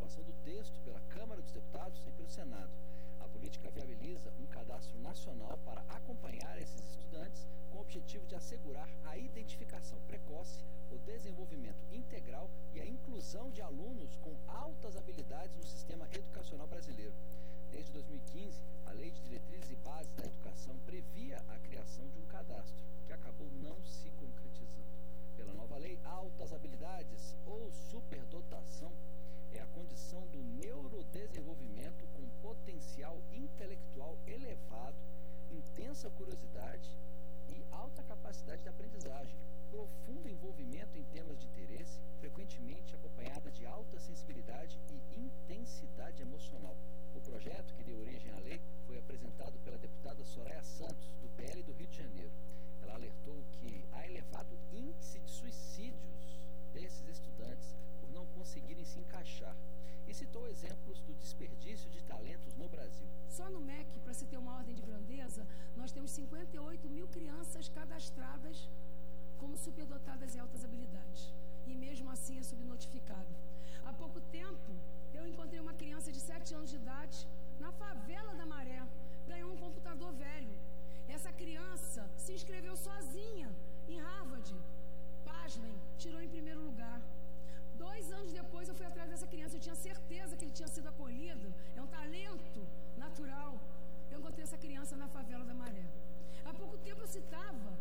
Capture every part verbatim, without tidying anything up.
aprovação do texto pela Câmara dos Deputados e pelo Senado. A política viabiliza um cadastro nacional para acompanhar esses estudantes com o objetivo de assegurar a identificação precoce, o desenvolvimento integral e a inclusão de alunos com altas habilidades no sistema educacional brasileiro. Desde dois mil e quinze, a Lei de Diretrizes e Bases da Educação previa a criação de um cadastro, que acabou não se concretizando. Pela nova lei, altas habilidades ou superdotação é a condição do neurodesenvolvimento com potencial intelectual elevado, intensa curiosidade e alta capacidade de aprendizagem, profundo envolvimento em temas de interesse, frequentemente acompanhada de alta sensibilidade e intensidade emocional. O projeto, que deu origem à lei, foi apresentado pela deputada Soraya Santos, do P L do Rio de Janeiro. Ela alertou que há elevado índice de suicídios desses estudantes por não conseguirem se encaixar e citou exemplos do desperdício de talentos no Brasil. Só no M E C, para se ter uma ordem de grandeza, nós temos cinquenta e oito mil crianças cadastradas como superdotadas e altas habilidades. E mesmo assim é subnotificado. Há pouco tempo, eu encontrei uma criança de sete anos de idade na favela da Maré. Ganhou um computador velho. Essa criança se inscreveu sozinha em Harvard. Pasmem, tirou em primeiro lugar. Dois anos depois eu fui atrás dessa criança. Eu tinha certeza que ele tinha sido acolhido. É um talento natural. Eu encontrei essa criança na favela da Maré. Há pouco tempo eu citava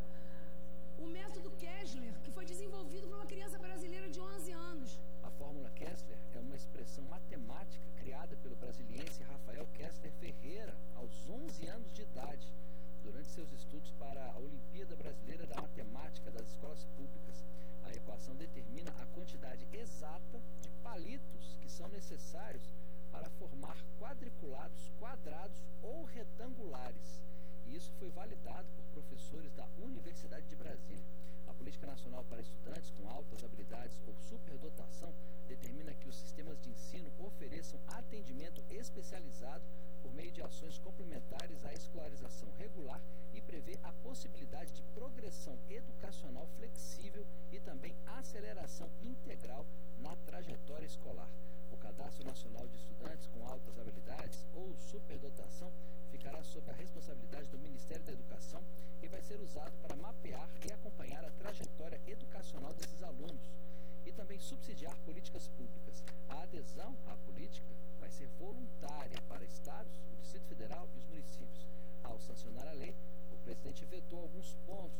o método Kessler, que foi desenvolvido por uma criança brasileira de onze anos. A fórmula Kessler é uma expressão matemática criada pelo brasiliense Rafael Kessler Ferreira aos onze anos de idade, durante seus estudos para a Olimpíada Brasileira da Matemática das Escolas Públicas. A equação determina a quantidade exata de palitos que são necessários para formar quadriculados quadrados ou retangulares. E isso foi validado por professores da Universidade de Brasília. A Política Nacional para Estudantes com Altas Habilidades ou Superdotação determina que os sistemas de ensino ofereçam atendimento especializado por meio de ações complementares à escolarização regular e prevê a possibilidade de progressão educacional flexível e também aceleração integral na trajetória escolar. O Cadastro Nacional de Estudantes com Altas Habilidades ou Superdotação ficará sob a responsabilidade do Ministério da Educação e vai ser usado para mapear e acompanhar a trajetória educacional desses alunos e também subsidiar políticas públicas. A adesão à política vai ser voluntária para estados, o Distrito Federal e os municípios. Ao sancionar a lei, o presidente vetou alguns pontos